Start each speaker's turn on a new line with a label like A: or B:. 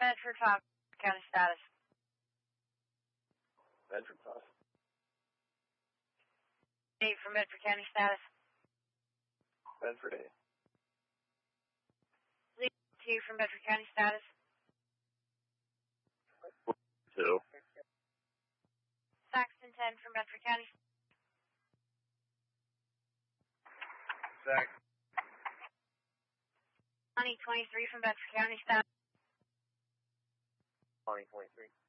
A: Bedford, Fox County status.
B: Bedford, Fox.
A: 8 from Bedford County status.
B: Bedford 8.
A: 2 from Bedford County status.
B: 2.
A: Saxton 10 from Bedford County.
B: Saxton.
A: Honey 23 from Bedford County status.
B: Honey 23.